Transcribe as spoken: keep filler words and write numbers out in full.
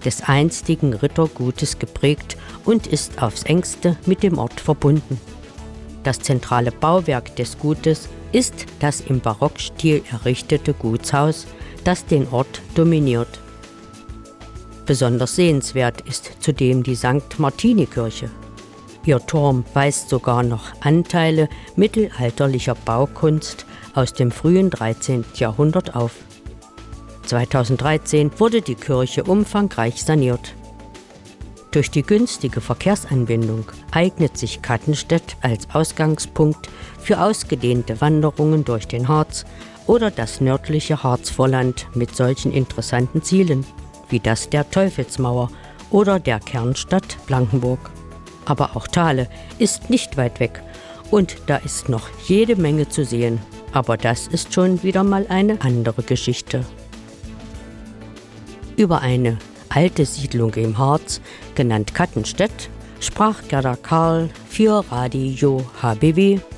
des einstigen Rittergutes geprägt und ist aufs engste mit dem Ort verbunden. Das zentrale Bauwerk des Gutes ist das im Barockstil errichtete Gutshaus, das den Ort dominiert. Besonders sehenswert ist zudem die Sankt Martini-Kirche. Ihr Turm weist sogar noch Anteile mittelalterlicher Baukunst aus dem frühen dreizehnten Jahrhundert auf. zweitausenddreizehn wurde die Kirche umfangreich saniert. Durch die günstige Verkehrsanbindung eignet sich Kattenstedt als Ausgangspunkt für ausgedehnte Wanderungen durch den Harz oder das nördliche Harzvorland mit solchen interessanten Zielen, wie das der Teufelsmauer oder der Kernstadt Blankenburg. Aber auch Thale ist nicht weit weg und da ist noch jede Menge zu sehen. Aber das ist schon wieder mal eine andere Geschichte. Über eine alte Siedlung im Harz, genannt Kattenstedt, sprach Gerda Karl für Radio H B W